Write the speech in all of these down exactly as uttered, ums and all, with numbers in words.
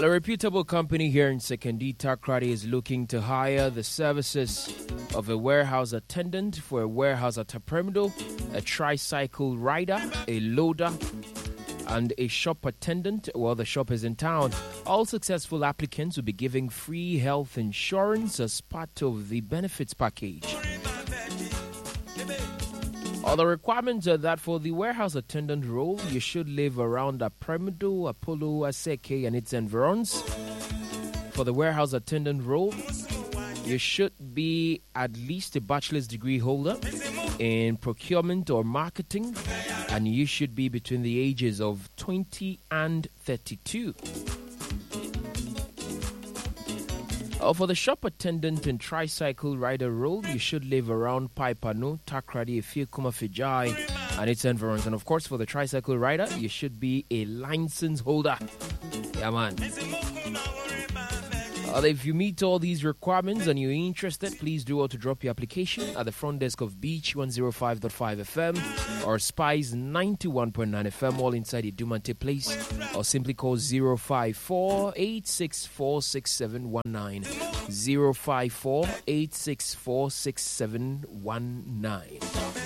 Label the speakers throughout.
Speaker 1: Well, a reputable company here in Sekondi, Takoradi, is looking to hire the services of a warehouse attendant for a warehouse at Tapremido, a tricycle rider, a loader, and a shop attendant. Well, the shop is in town. All successful applicants will be given free health insurance as part of the benefits package. Other requirements are that for the warehouse attendant role, you should live around Apremido, Apollo, Aseke, and its environs. For the warehouse attendant role, you should be at least a bachelor's degree holder in procurement or marketing, and you should be between the ages of twenty and thirty-two. Uh, for the shop attendant and tricycle rider role, you should live around Paipano, Takoradi, Efiekuma, Fijai, and its environs. And of course, for the tricycle rider, you should be a license holder. Yeah, man. Uh, if you meet all these requirements and you're interested, please do auto drop your application at the front desk of Beach one oh five point five F M or Spice ninety-one point nine F M, all inside the Dumante Place, or simply call zero five four, eight six four, six seven one nine. zero five four, eight six four, six seven one nine.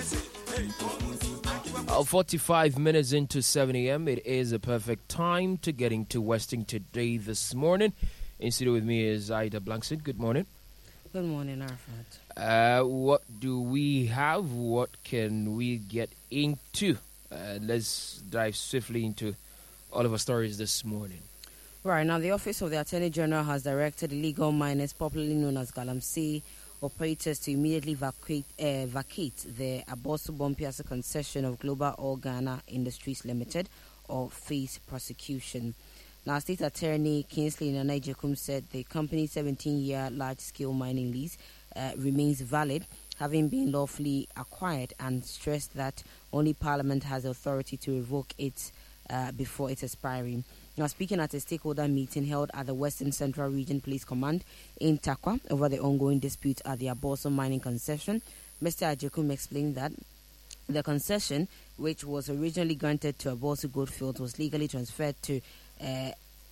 Speaker 1: Uh, forty-five minutes into seven a.m., it is a perfect time to get into Westing today this morning. In studio with me is Ida Blankson. Good morning.
Speaker 2: Good morning, Arfat.
Speaker 1: Uh, what do we have? What can we get into? Uh, let's dive swiftly into all of our stories this morning.
Speaker 2: Right, now the Office of the Attorney General has directed illegal miners, popularly known as Galamsey operators, to immediately vacate, uh, vacate the Abosu Bompiasa concession of Global Oil Ghana Industries Limited, or face prosecution. Now, State Attorney Kingsley Nanajekum said the company's seventeen-year large-scale mining lease uh, remains valid, having been lawfully acquired, and stressed that only Parliament has authority to revoke it uh, before its expiry. Now, speaking at a stakeholder meeting held at the Western Central Region Police Command in Takwa over the ongoing dispute at the Abosu mining concession, Mister Ajekum explained that the concession, which was originally granted to Abosu Goldfields, was legally transferred to Uh,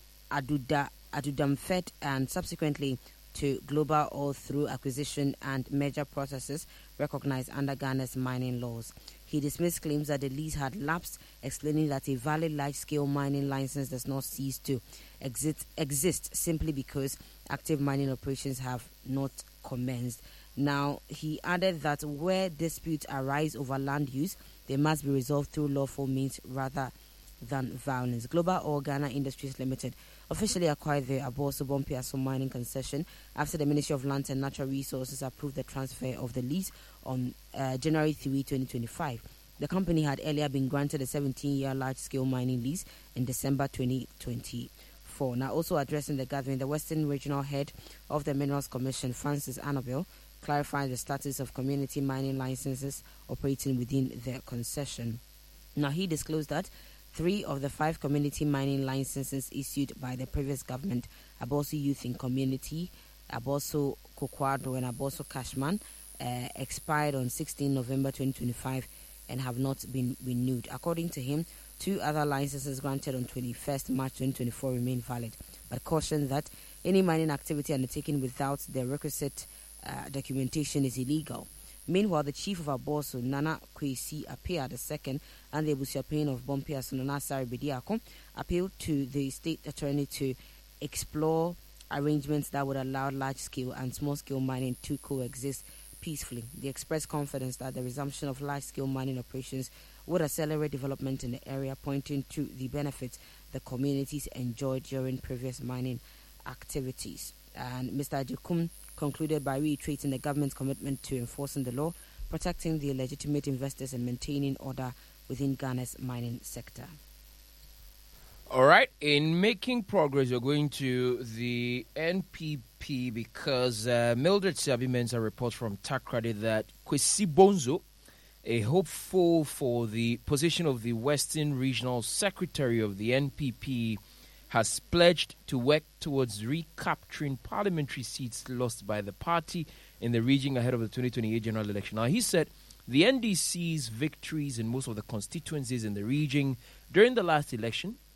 Speaker 2: Aduda, Adudamfet and subsequently to Global Oil through acquisition and merger processes recognized under Ghana's mining laws. He dismissed claims that the lease had lapsed, explaining that a valid large-scale mining license does not cease to exist, exist simply because active mining operations have not commenced. Now, he added that where disputes arise over land use, they must be resolved through lawful means rather than violence. Global Oil Ghana Industries Limited officially acquired the Abosu Bompiasa mining concession after the Ministry of Lands and Natural Resources approved the transfer of the lease on uh, January third, twenty twenty-five. The company had earlier been granted a seventeen-year large-scale mining lease in December twenty twenty-four. Now, also addressing the gathering, the Western Regional Head of the Minerals Commission, Francis Annabelle, clarified the status of community mining licenses operating within the concession. Now, he disclosed that three of the five community mining licenses issued by the previous government, Abosu Youth in Community, Abosu Kokwado, and Abosu Cashman, uh, expired on sixteenth November twenty twenty-five and have not been renewed. According to him, two other licenses granted on twenty-first March twenty twenty-four remain valid, but cautioned that any mining activity undertaken without the requisite uh, documentation is illegal. Meanwhile, the chief of Abosu, Nana Kwesi Apia the second, and the Ebusiapin of Bompiasa, Nana Sari Bediako, appealed to the state attorney to explore arrangements that would allow large-scale and small-scale mining to coexist peacefully. They expressed confidence that the resumption of large-scale mining operations would accelerate development in the area, pointing to the benefits the communities enjoyed during previous mining activities. And Mister Ajekum concluded by reiterating the government's commitment to enforcing the law, protecting the legitimate investors, and maintaining order within Ghana's mining sector.
Speaker 1: All right, in making progress, we're going to the N P P because uh, Mildred Siabi Mensah reports from Takoradi that Kwesi Bonzo, a hopeful for the position of the Western Regional Secretary of the N P P, has pledged to work towards recapturing parliamentary seats lost by the party in the region ahead of the twenty twenty-eight general election. Now, he said the N D C's victories in most of the constituencies in the region during the last election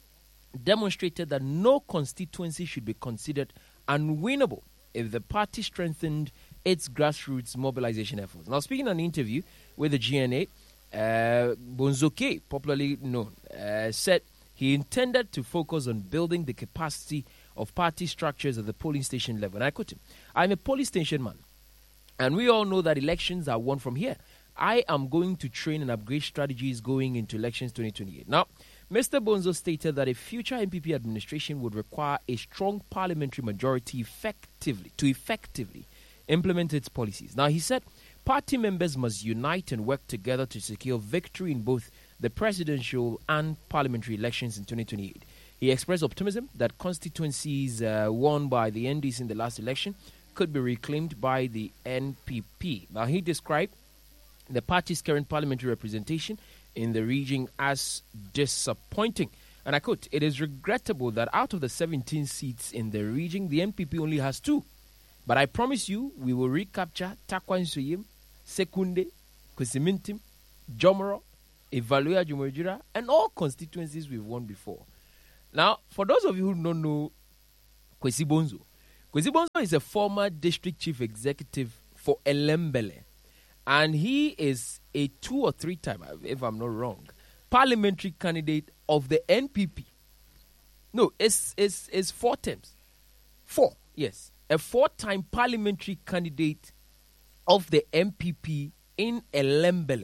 Speaker 1: demonstrated that no constituency should be considered unwinnable if the party strengthened its grassroots mobilization efforts. Now, speaking on an interview with the G N A, uh, Bonzo K, popularly known, uh, said he intended to focus on building the capacity of party structures at the polling station level. And I quote him, "I'm a polling station man, and we all know that elections are won from here. I am going to train and upgrade strategies going into elections twenty twenty-eight. Now, Mister Bonzo stated that a future N P P administration would require a strong parliamentary majority effectively to effectively implement its policies. Now, he said party members must unite and work together to secure victory in both the presidential and parliamentary elections in twenty twenty-eight. He expressed optimism that constituencies uh, won by the N D C in the last election could be reclaimed by the N P P. Now, he described the party's current parliamentary representation in the region as disappointing. And I quote, "It is regrettable that out of the seventeen seats in the region, the N P P only has two. But I promise you, we will recapture Takwansuyim, Sekunde, Kwesimintim, Jomoro, Evaluya Jumojira, and all constituencies we've won before." Now, for those of you who don't know Kwesi Bonzo, Kwesi Bonzo is a former district chief executive for Elembele. And he is a two or three time, if I'm not wrong, parliamentary candidate of the N P P. No, it's, it's, it's four terms. Four, yes. A four-time parliamentary candidate of the N P P in Elembele.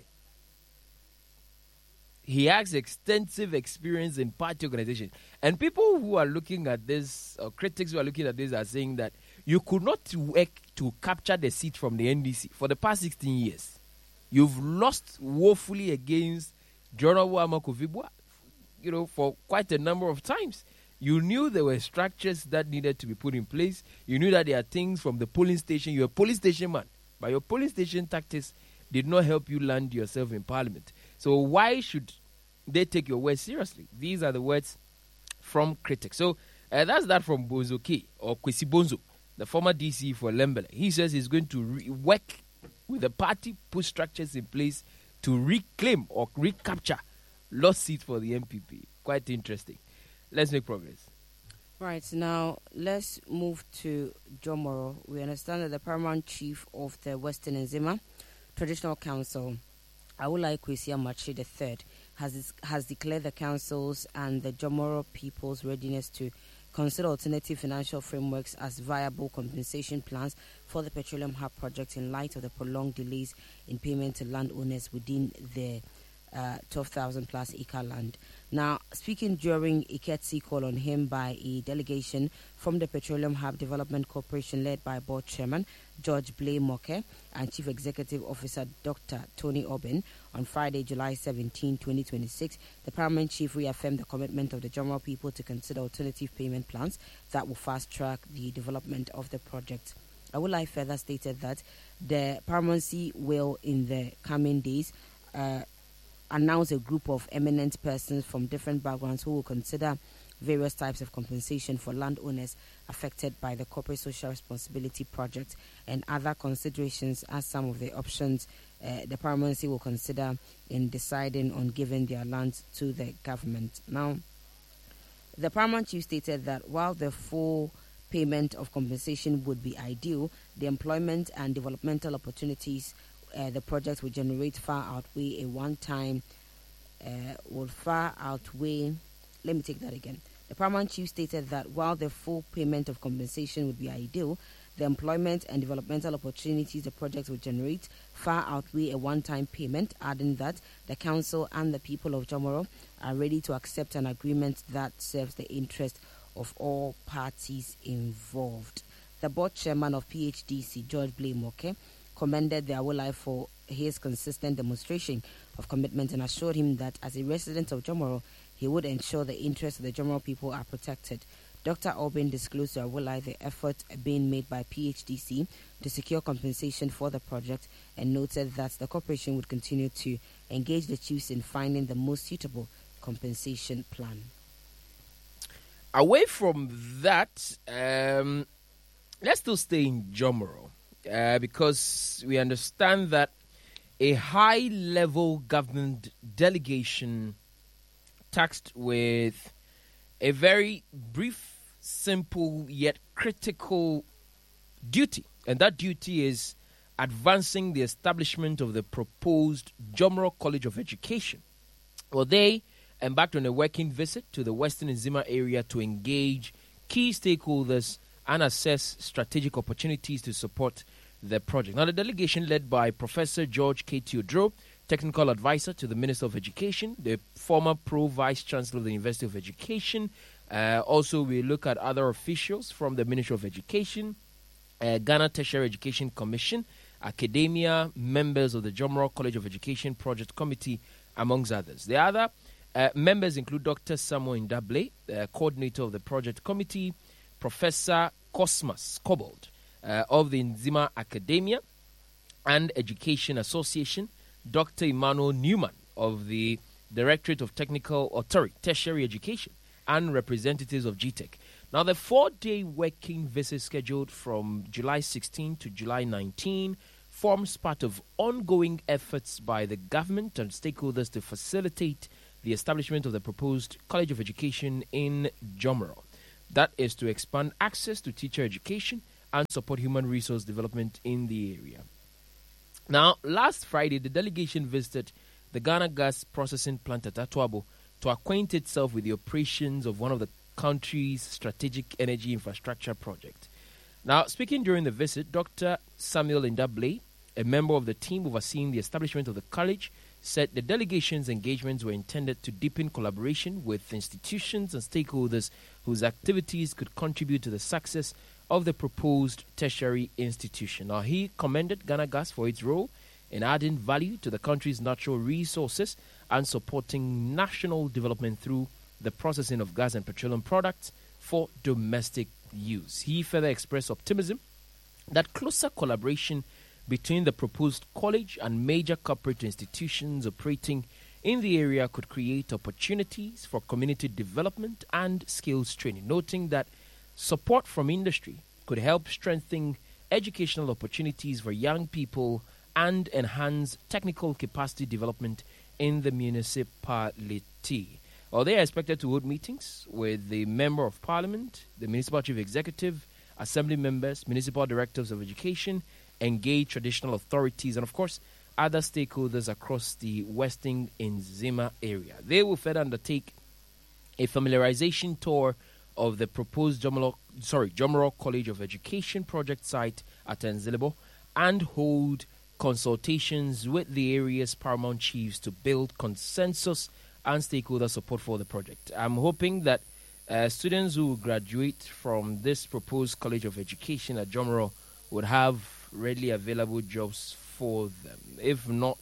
Speaker 1: He has extensive experience in party organization. And people who are looking at this, or critics who are looking at this, are saying that you could not work to capture the seat from the N D C for the past sixteen years. You've lost woefully against Jonawu Amakovibwa, you know, for quite a number of times. You knew there were structures that needed to be put in place. You knew that there are things from the polling station. You're a polling station man, but your polling station tactics did not help you land yourself in parliament. So why should they take your words seriously? These are the words from critics. So uh, that's that from Bonzo K, or Kwesi Bonzo, the former D C for Lembele. He says he's going to re- work with the party, put structures in place to reclaim or recapture lost seats for the N P P. Quite interesting. Let's make progress.
Speaker 2: Right, now let's move to Jomoro. We understand that the paramount chief of the Western Nzema Traditional Council, Awolai Kwesi Amache the third, has has declared the councils and the Jomoro people's readiness to consider alternative financial frameworks as viable compensation plans for the Petroleum Hub project in light of the prolonged delays in payment to landowners within the uh, twelve thousand plus acre land. Now, speaking during a courtesy call on him by a delegation from the Petroleum Hub Development Corporation led by board chairman George Blay Moke and Chief Executive Officer Doctor Tony Obin on Friday, July seventeenth, twenty twenty-six, the paramount chief reaffirmed the commitment of the Jomoro people to consider alternative payment plans that will fast-track the development of the project. Awolai further stated that the paramountcy will, in the coming days, uh, announce a group of eminent persons from different backgrounds who will consider various types of compensation for landowners affected by the corporate social responsibility project and other considerations as some of the options uh, the paramountcy will consider in deciding on giving their lands to the government. Now, the paramount chief stated that while the full payment of compensation would be ideal, the employment and developmental opportunities Uh, the project will generate far outweigh a one-time, uh, will far outweigh, let me take that again. The paramount chief stated that while the full payment of compensation would be ideal, the employment and developmental opportunities the project will generate far outweigh a one-time payment, adding that the council and the people of Jomoro are ready to accept an agreement that serves the interest of all parties involved. The board chairman of P H D C, George Blay Moke, commended the Awolai for his consistent demonstration of commitment and assured him that as a resident of Jomoro, he would ensure the interests of the Jomoro people are protected. Doctor Obin disclosed to Awolai the effort being made by P H D C to secure compensation for the project and noted that the corporation would continue to engage the chiefs in finding the most suitable compensation plan.
Speaker 1: Away from that, um, let's still stay in Jomoro. Uh, because we understand that a high-level government delegation tasked with a very brief, simple, yet critical duty. And that duty is advancing the establishment of the proposed Jomoro College of Education. Well, they embarked on a working visit to the Western Nzima area to engage key stakeholders and assess strategic opportunities to support the project. Now, the delegation led by Professor George K. Teodoro, technical advisor to the Minister of Education, the former pro-vice chancellor of the University of Education. Uh, also, we look at other officials from the Ministry of Education, uh, Ghana Tertiary Education Commission, academia, members of the Jomoro College of Education Project Committee, amongst others. The other uh, members include Doctor Samuel Ndable, uh, coordinator of the project committee, Professor Cosmas Kobold uh, of the Nzima Academia and Education Association, Doctor Emmanuel Newman of the Directorate of Technical Authority, Tertiary Education, and representatives of G T E C. Now, the four-day working visit scheduled from July sixteenth to July nineteenth forms part of ongoing efforts by the government and stakeholders to facilitate the establishment of the proposed College of Education in Jomoro. That is to expand access to teacher education and support human resource development in the area. Now, last Friday, the delegation visited the Ghana Gas Processing Plant at Atuabo to acquaint itself with the operations of one of the country's strategic energy infrastructure project. Now, speaking during the visit, Doctor Samuel Ndable, a member of the team overseeing the establishment of the college, said the delegation's engagements were intended to deepen collaboration with institutions and stakeholders whose activities could contribute to the success of the proposed tertiary institution. Now, he commended Ghana Gas for its role in adding value to the country's natural resources and supporting national development through the processing of gas and petroleum products for domestic use. He further expressed optimism that closer collaboration between the proposed college and major corporate institutions operating in the area could create opportunities for community development and skills training, noting that support from industry could help strengthen educational opportunities for young people and enhance technical capacity development in the municipality. Well, they are expected to hold meetings with the Member of Parliament, the Municipal Chief Executive, Assembly members, Municipal Directors of Education, engage traditional authorities, and of course, other stakeholders across the Western Nzima area. They will further undertake a familiarization tour of the proposed Jomoro, sorry, Jomoro College of Education project site at Enzilibo and hold consultations with the area's paramount chiefs to build consensus and stakeholder support for the project. I'm hoping that uh, students who graduate from this proposed College of Education at Jomoro would have readily available jobs for them. If not,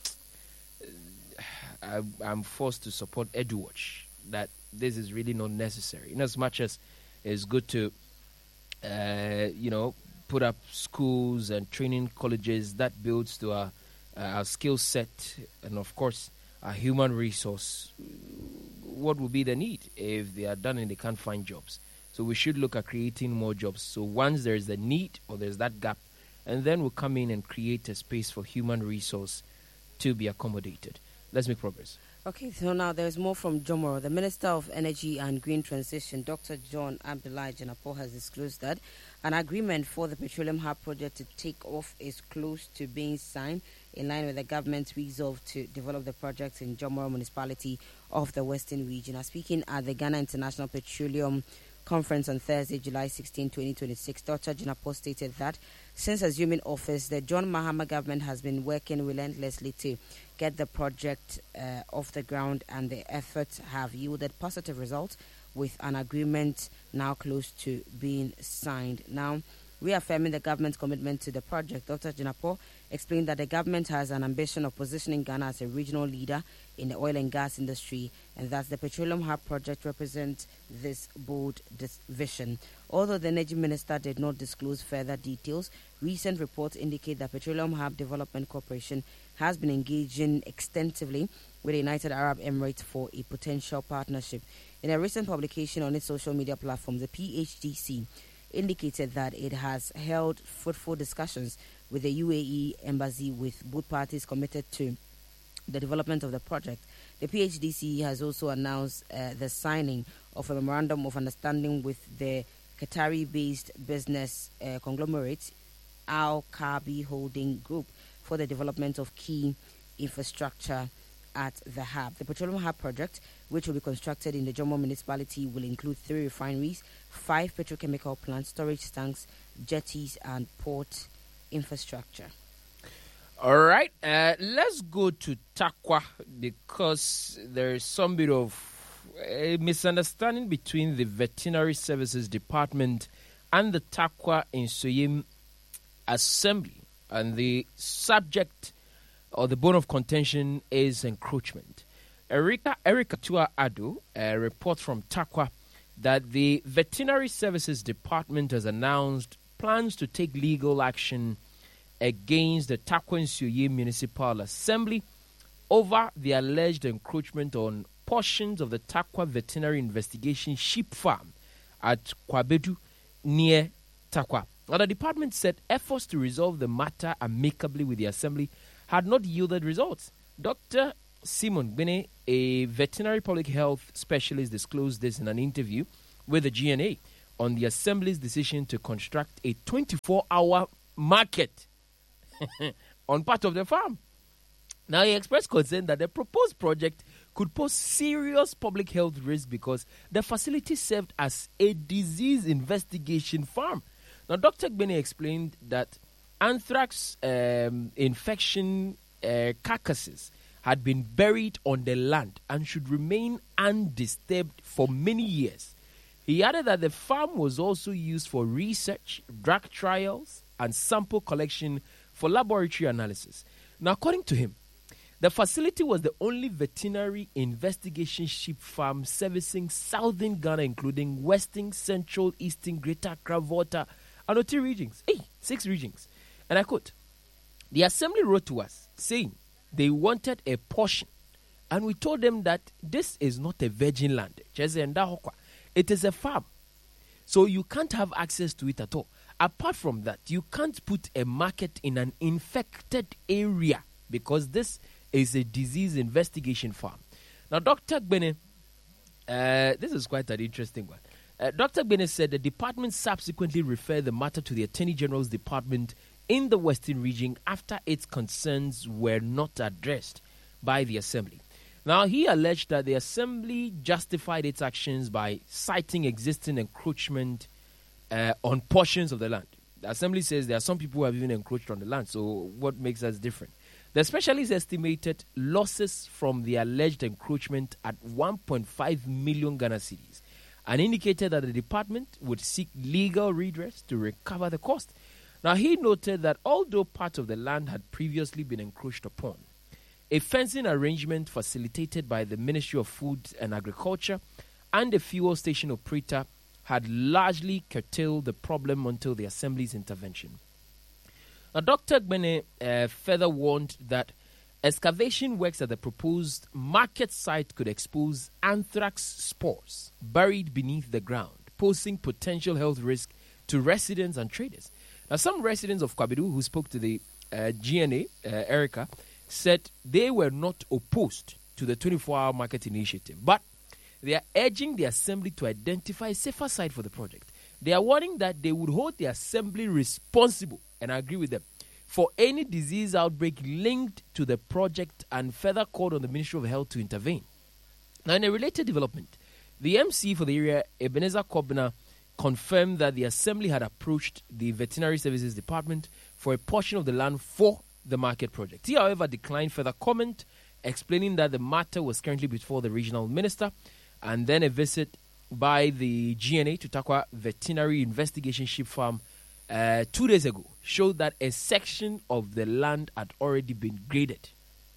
Speaker 1: I, I'm forced to support EduWatch, that this is really not necessary. In as much as it's good to, uh, you know, put up schools and training colleges that builds to our, uh, our skill set and, of course, our human resource. What will be the need if they are done and they can't find jobs? So we should look at creating more jobs. So once there's the need or there's that gap, and then we'll come in and create a space for human resource to be accommodated. Let's make progress.
Speaker 2: Okay, so now there's more from Jomoro. The Minister of Energy and Green Transition, Doctor John Abdullahi Janapo, has disclosed that an agreement for the Petroleum Hub project to take off is close to being signed, in line with the government's resolve to develop the project in Jomoro municipality of the Western region. Now, speaking at the Ghana International Petroleum Conference on Thursday, July sixteenth, twenty twenty-six, Doctor Janapo stated that since assuming office, the John Mahama government has been working relentlessly to get the project uh, off the ground, and the efforts have yielded positive results, with an agreement now close to being signed. Now, reaffirming the government's commitment to the project, Doctor Janapo explained that the government has an ambition of positioning Ghana as a regional leader in the oil and gas industry, and that the Petroleum Hub project represents this bold vision. Although the Energy Minister did not disclose further details, recent reports indicate that Petroleum Hub Development Corporation has been engaging extensively with the United Arab Emirates for a potential partnership. In a recent publication on its social media platform, the P H D C indicated that it has held fruitful discussions with the U A E embassy, with both parties committed to the development of the project. The P H D C has also announced uh, the signing of a memorandum of understanding with the Qatari-based business uh, conglomerate Al Kabi Holding Group for the development of key infrastructure at the hub. The Petroleum Hub project, which will be constructed in the Jomo municipality, will include three refineries, five petrochemical plants, storage tanks, jetties, and port infrastructure.
Speaker 1: All right, uh, let's go to Tarkwa because there is some bit of a misunderstanding between the Veterinary Services Department and the Tarkwa Nsoyim Assembly, and the subject or the bone of contention is encroachment. Erika Erika Tua Ado uh, reports from Tarkwa that the Veterinary Services Department has announced plans to take legal action against the Tarkwa Nsoyim Municipal Assembly over the alleged encroachment on portions of the Tarkwa Veterinary Investigation Sheep Farm at Kwabedu near Tarkwa. Now, the department said efforts to resolve the matter amicably with the assembly had not yielded results. Doctor Simon Bene, a veterinary public health specialist, disclosed this in an interview with the G N A on the assembly's decision to construct a twenty-four hour market on part of the farm. Now, he expressed concern that the proposed project could pose serious public health risk because the facility served as a disease investigation farm. Now, Doctor Gbene explained that anthrax um, infection uh, carcasses had been buried on the land and should remain undisturbed for many years. He added that the farm was also used for research, drug trials, and sample collection for laboratory analysis. Now, according to him, the facility was the only veterinary investigation sheep farm servicing southern Ghana, including western, central, eastern, greater Accra, Volta, and Oti regions. Hey, six regions. And I quote, the assembly wrote to us saying they wanted a portion, and we told them that this is not a virgin land. It is a farm. So you can't have access to it at all. Apart from that, you can't put a market in an infected area because this is a disease investigation farm. Now, Doctor Gbene, uh, this is quite an interesting one. Uh, Doctor Gbene said the department subsequently referred the matter to the Attorney General's department in the Western region after its concerns were not addressed by the Assembly. Now, he alleged that the Assembly justified its actions by citing existing encroachment uh, on portions of the land. The Assembly says there are some people who have even encroached on the land, so what makes us different? The specialist estimated losses from the alleged encroachment at one point five million Ghana cedis and indicated that the department would seek legal redress to recover the cost. Now, he noted that although part of the land had previously been encroached upon, a fencing arrangement facilitated by the Ministry of Food and Agriculture and a fuel station operator had largely curtailed the problem until the Assembly's intervention. Now, Doctor Gbene uh, further warned that excavation works at the proposed market site could expose anthrax spores buried beneath the ground, posing potential health risk to residents and traders. Now, some residents of Kwabedu who spoke to the uh, G N A, uh, Erica, said they were not opposed to the twenty-four hour market initiative, but they are urging the Assembly to identify a safer site for the project. They are warning that they would hold the Assembly responsible, and I agree with them, for any disease outbreak linked to the project and further called on the Ministry of Health to intervene. Now, in a related development, the M C for the area, Ebenezer Kobna, confirmed that the Assembly had approached the Veterinary Services Department for a portion of the land for the market project. He, however, declined further comment, explaining that the matter was currently before the regional minister, and then a visit by the G N A to Tarkwa Veterinary Investigation Sheep Farm uh, two days ago showed that a section of the land had already been graded.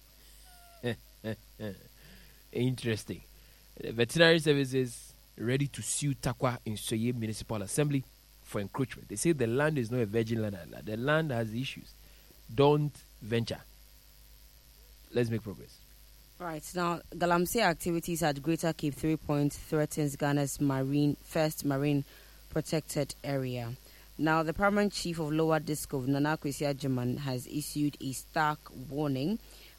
Speaker 1: Interesting. The Veterinary Services ready to sue Tarkwa Nsoyim Municipal Assembly for encroachment. They say the land is not a virgin land. The land has issues. Don't venture. Let's make progress.
Speaker 2: Right, now, Galamsey activities at Greater Cape Three Point threatens Ghana's marine first marine protected area. Now, the Paramount Chief of Lower Disc of Nana Kwesi Agyeman has issued a stark warning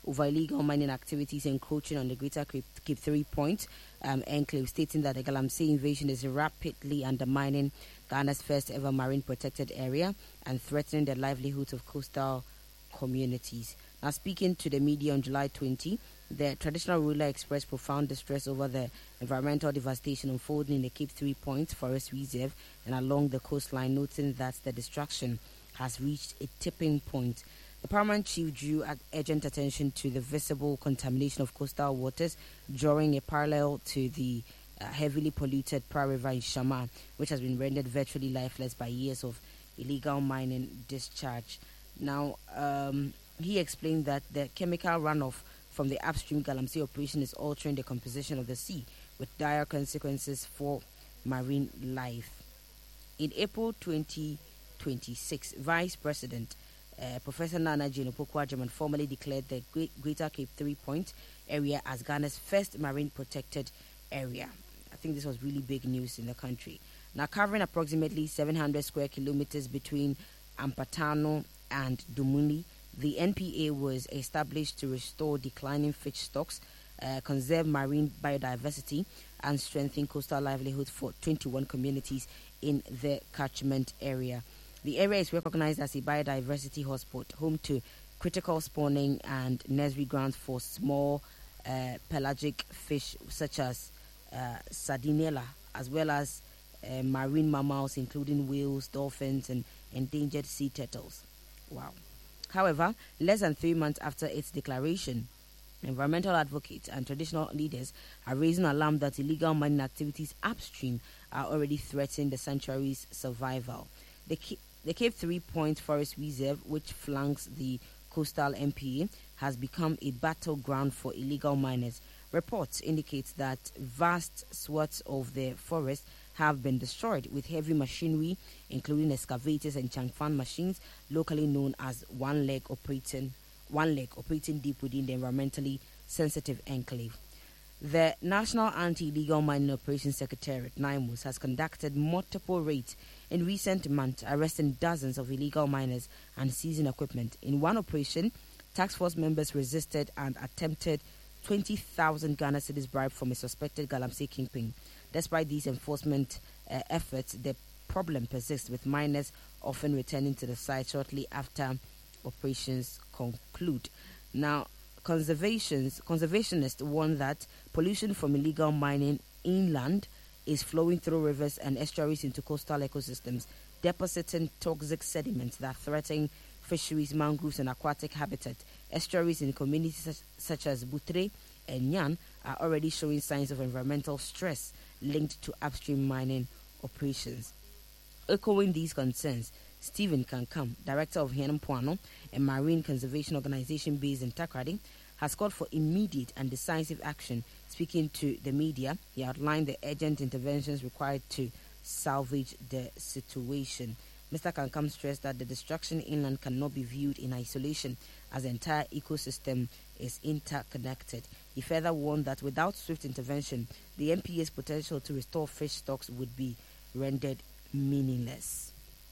Speaker 2: over illegal mining activities encroaching on the Greater Cape, Cape Three Point um, enclave, stating that the Galamsey invasion is rapidly undermining Ghana's first ever marine protected area and threatening the livelihoods of coastal communities. Now, speaking to the media on July twentieth, the traditional ruler expressed profound distress over the environmental devastation unfolding in the Cape Three Points Forest Reserve and along the coastline, noting that the destruction has reached a tipping point. The paramount chief drew urgent attention to the visible contamination of coastal waters, drawing a parallel to the uh, heavily polluted Pra River in Shama, which has been rendered virtually lifeless by years of illegal mining discharge. Now, um, he explained that the chemical runoff from the upstream Galamsey operation is altering the composition of the sea, with dire consequences for marine life. In April twenty twenty-six, Vice President uh, Professor Nana Jane-Opoku-Agyeman formally declared the Great, Greater Cape Three Point area as Ghana's first marine protected area. I think this was really big news in the country. Now, covering approximately seven hundred square kilometers between Ampatano and Dumuni, the N P A was established to restore declining fish stocks, uh, conserve marine biodiversity, and strengthen coastal livelihoods for twenty-one communities in the catchment area. The area is recognized as a biodiversity hotspot, home to critical spawning and nursery grounds for small uh, pelagic fish such as uh, Sardinella, as well as uh, marine mammals including whales, dolphins, and endangered sea turtles. Wow. However, less than three months after its declaration, environmental advocates and traditional leaders are raising alarm that illegal mining activities upstream are already threatening the sanctuary's survival. The, Cape, the Cape Three Point Forest Reserve, which flanks the coastal M P A, has become a battleground for illegal miners. Reports indicate that vast swaths of the forest have been destroyed, with heavy machinery, including excavators and changfan machines, locally known as one leg operating one leg operating deep within the environmentally sensitive enclave. The National Anti-Illegal Mining Operations Secretariat, NIMOS, has conducted multiple raids in recent months, arresting dozens of illegal miners and seizing equipment. In one operation, task force members resisted and attempted twenty thousand Ghana cedis bribe from a suspected Galamsey kingpin. Despite these enforcement uh, efforts, the problem persists, with miners often returning to the site shortly after operations conclude. Now, conservations, conservationists warn that pollution from illegal mining inland is flowing through rivers and estuaries into coastal ecosystems, depositing toxic sediments that threaten fisheries, mangroves, and aquatic habitat. Estuaries in communities such, such as Butre and Nyan are already showing signs of environmental stress linked to upstream mining operations. Echoing these concerns, Stephen Kankam, director of Hienam Puano, a marine conservation organization based in Takrady, has called for immediate and decisive action. Speaking to the media, he outlined the urgent interventions required to salvage the situation. Mister Kankam stressed that the destruction inland cannot be viewed in isolation, as the entire ecosystem is interconnected. He further warned that without swift intervention, the M P A's potential to restore fish stocks would be rendered meaningless.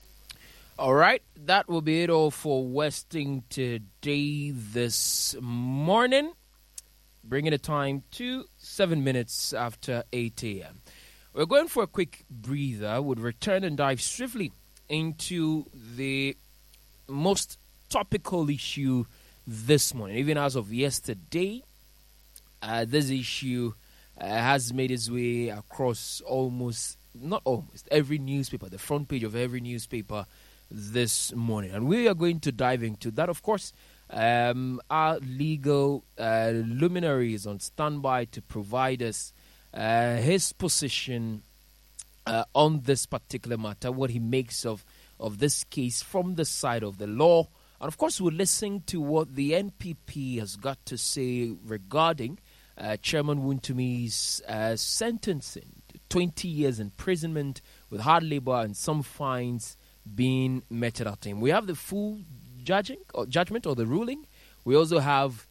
Speaker 1: All right, that will be it all for Westing today this morning. Bringing the time to seven minutes after eight a.m. We're going for a quick breather. We'll return and dive swiftly into the most topical issue this morning. Even as of yesterday, uh, this issue uh, has made its way across almost, not almost, every newspaper, the front page of every newspaper this morning. And we are going to dive into that. Of course, um, our legal uh, luminary is on standby to provide us uh, his position uh, on this particular matter, what he makes of, of this case from the side of the law. And of course, we'll listen to what the N P P has got to say regarding uh, Chairman Wuntumi's uh, sentencing, twenty years imprisonment with hard labor and some fines being meted out to him. We have the full judging or judgment or the ruling. We also have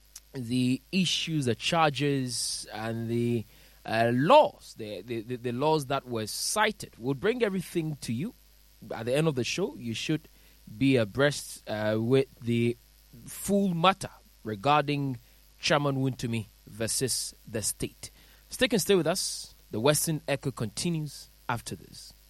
Speaker 1: the issues, the charges, and the uh, laws, the, the, the, the laws that were cited. We'll bring everything to you. At the end of the show, you should be abreast uh, with the full matter regarding Chairman Wuntumi versus the state. Stick and stay with us. The Western Echo continues after this.